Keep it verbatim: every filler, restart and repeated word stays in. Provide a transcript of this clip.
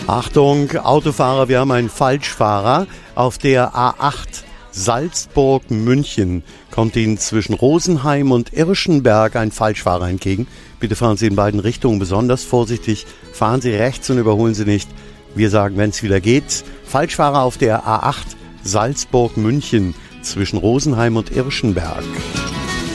Achtung, Autofahrer, wir haben einen Falschfahrer. Auf der A acht Salzburg-München kommt Ihnen zwischen Rosenheim und Irschenberg ein Falschfahrer entgegen. Bitte fahren Sie in beiden Richtungen besonders vorsichtig. Fahren Sie rechts und überholen Sie nicht. Wir sagen, wenn es wieder geht, Falschfahrer auf der A acht Salzburg-München zwischen Rosenheim und Irschenberg.